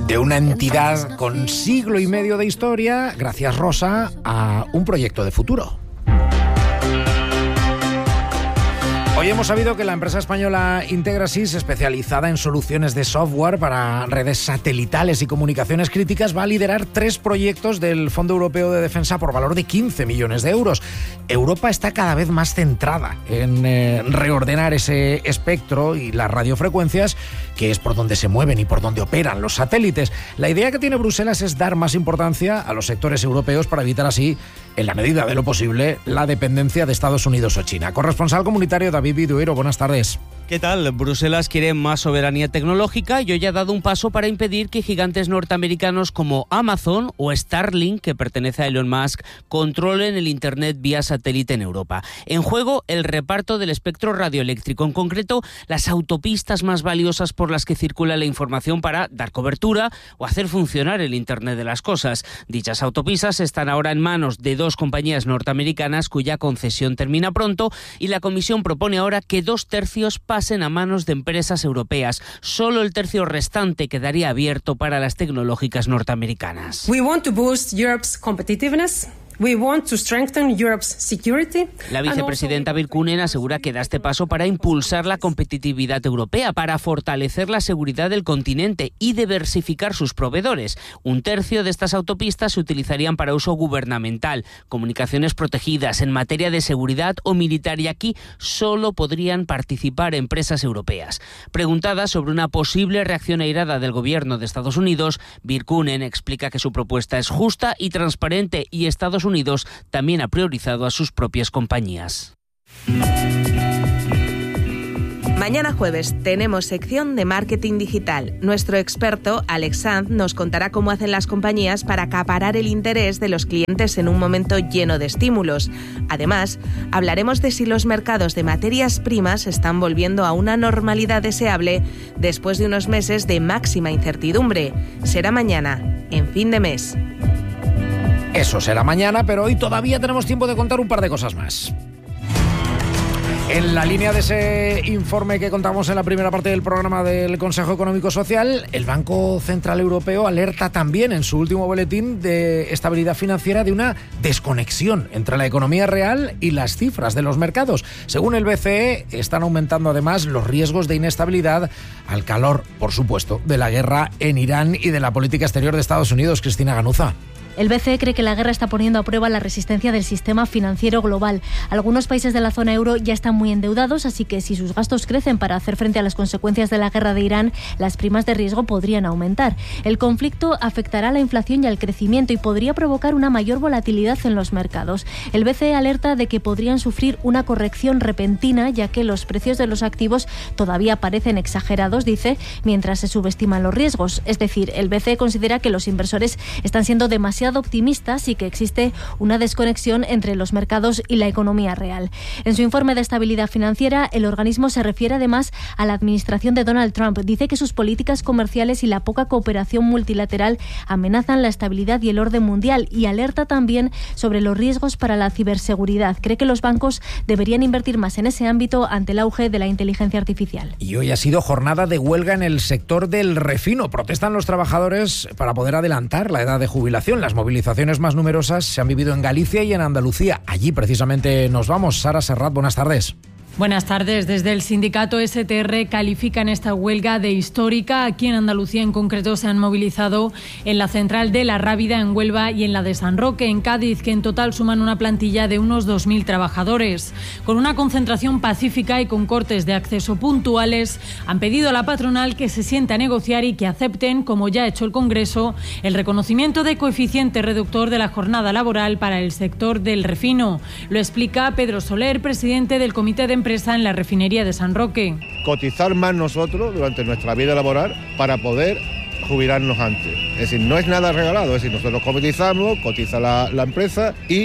de una entidad con siglo y medio de historia, gracias Rosa, a un proyecto de futuro. Hoy hemos sabido que la empresa española Integrasys, especializada en soluciones de software para redes satelitales y comunicaciones críticas, va a liderar 3 proyectos del Fondo Europeo de Defensa por valor de 15 millones de euros. Europa está cada vez más centrada en reordenar ese espectro y las radiofrecuencias, que es por donde se mueven y por donde operan los satélites. La idea que tiene Bruselas es dar más importancia a los sectores europeos para evitar así, en la medida de lo posible, la dependencia de Estados Unidos o China. Corresponsal comunitario David Viduero, buenas tardes. ¿Qué tal? Bruselas quiere más soberanía tecnológica y hoy ha dado un paso para impedir que gigantes norteamericanos como Amazon o Starlink, que pertenece a Elon Musk, controlen el Internet vía satélite en Europa. En juego, el reparto del espectro radioeléctrico, en concreto, las autopistas más valiosas por las que circula la información para dar cobertura o hacer funcionar el Internet de las cosas. Dichas autopistas están ahora en manos de 2 compañías norteamericanas cuya concesión termina pronto y la Comisión propone ahora que 2/3 pasen a manos de empresas europeas. Solo el tercio restante quedaría abierto para las tecnológicas norteamericanas. We want to boost Europe's competitiveness. We want to strengthen Europe's security. La vicepresidenta Virkkunen asegura que da este paso para impulsar la competitividad europea, para fortalecer la seguridad del continente y diversificar sus proveedores. 1/3 de estas autopistas se utilizarían para uso gubernamental, comunicaciones protegidas, en materia de seguridad o militar, y aquí solo podrían participar empresas europeas. Preguntada sobre una posible reacción airada del gobierno de Estados Unidos, Virkkunen explica que su propuesta es justa y transparente y Estados Unidos también ha priorizado a sus propias compañías. Mañana jueves tenemos sección de marketing digital. Nuestro experto, Alex Sanz, nos contará cómo hacen las compañías para acaparar el interés de los clientes en un momento lleno de estímulos. Además, hablaremos de si los mercados de materias primas están volviendo a una normalidad deseable después de unos meses de máxima incertidumbre. Será mañana, en fin de mes. Eso será mañana, pero hoy todavía tenemos tiempo de contar un par de cosas más. En la línea de ese informe que contamos en la primera parte del programa del Consejo Económico Social, el Banco Central Europeo alerta también en su último boletín de estabilidad financiera de una desconexión entre la economía real y las cifras de los mercados. Según el BCE, están aumentando además los riesgos de inestabilidad al calor, por supuesto, de la guerra en Irán y de la política exterior de Estados Unidos. Cristina Ganuza. El BCE cree que la guerra está poniendo a prueba la resistencia del sistema financiero global. Algunos países de la zona euro ya están muy endeudados, así que si sus gastos crecen para hacer frente a las consecuencias de la guerra de Irán, las primas de riesgo podrían aumentar. El conflicto afectará a la inflación y al crecimiento y podría provocar una mayor volatilidad en los mercados. El BCE alerta de que podrían sufrir una corrección repentina, ya que los precios de los activos todavía parecen exagerados, dice, mientras se subestiman los riesgos. Es decir, el BCE considera que los inversores están siendo demasiado optimistas y que existe una desconexión entre los mercados y la economía real. En su informe de estabilidad financiera, el organismo se refiere además a la administración de Donald Trump. Dice que sus políticas comerciales y la poca cooperación multilateral amenazan la estabilidad y el orden mundial, y alerta también sobre los riesgos para la ciberseguridad. Cree que los bancos deberían invertir más en ese ámbito ante el auge de la inteligencia artificial. Y hoy ha sido jornada de huelga en el sector del refino. Protestan los trabajadores para poder adelantar la edad de jubilación. Las movilizaciones más numerosas se han vivido en Galicia y en Andalucía. Allí precisamente nos vamos. Sara Serrat, buenas tardes. Buenas tardes. Desde el sindicato STR califican esta huelga de histórica. Aquí en Andalucía en concreto se han movilizado en la central de La Rábida, en Huelva, y en la de San Roque, en Cádiz, que en total suman una plantilla de unos 2.000 trabajadores. Con una concentración pacífica y con cortes de acceso puntuales, han pedido a la patronal que se siente a negociar y que acepten, como ya ha hecho el Congreso, el reconocimiento de coeficiente reductor de la jornada laboral para el sector del refino. Lo explica Pedro Soler, presidente del Comité de Empresa en la refinería de San Roque. Cotizar más nosotros durante nuestra vida laboral para poder jubilarnos antes. Es decir, no es nada regalado, es decir, nosotros cotizamos, cotiza la empresa y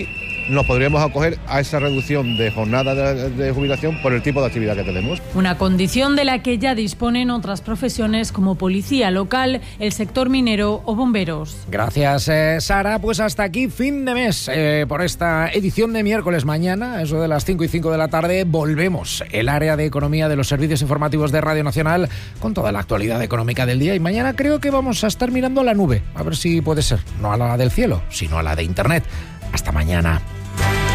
nos podríamos acoger a esa reducción de jornada de jubilación por el tipo de actividad que tenemos. Una condición de la que ya disponen otras profesiones como policía local, el sector minero o bomberos. Gracias, Sara. Pues hasta aquí fin de mes por esta edición de miércoles. Mañana, eso de las 5:05 de la tarde, volvemos el área de economía de los servicios informativos de Radio Nacional con toda la actualidad económica del día. Y mañana creo que vamos a estar mirando a la nube, a ver si puede ser, no a la del cielo, sino a la de Internet. Hasta mañana.